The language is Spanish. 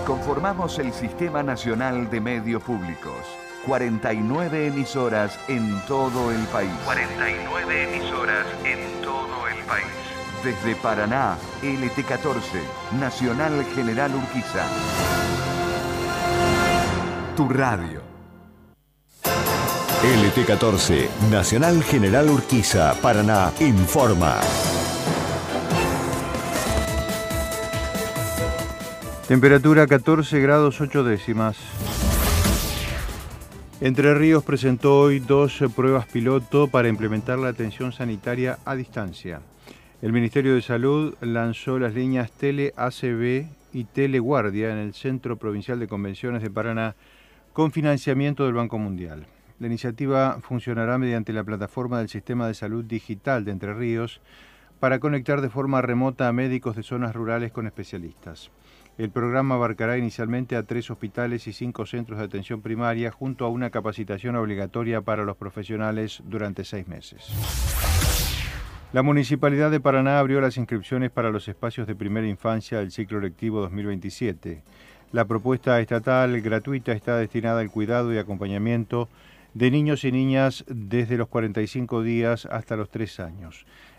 Conformamos el Sistema Nacional de Medios Públicos. 49 emisoras en todo el país. 49 emisoras en todo el país. Desde Paraná, LT14, Nacional General Urquiza. Tu radio. LT14, Nacional General Urquiza, Paraná, informa. Temperatura 14 grados 8 décimas. Entre Ríos presentó hoy 2 pruebas piloto para implementar la atención sanitaria a distancia. El Ministerio de Salud lanzó las líneas Tele-ACB y Teleguardia en el Centro Provincial de Convenciones de Paraná con financiamiento del Banco Mundial. La iniciativa funcionará mediante la plataforma del Sistema de Salud Digital de Entre Ríos para conectar de forma remota a médicos de zonas rurales con especialistas. El programa abarcará inicialmente a 3 hospitales y 5 centros de atención primaria, junto a una capacitación obligatoria para los profesionales durante 6 meses. La Municipalidad de Paraná abrió las inscripciones para los espacios de primera infancia del ciclo lectivo 2027. La propuesta estatal gratuita está destinada al cuidado y acompañamiento de niños y niñas desde los 45 días hasta los 3 años.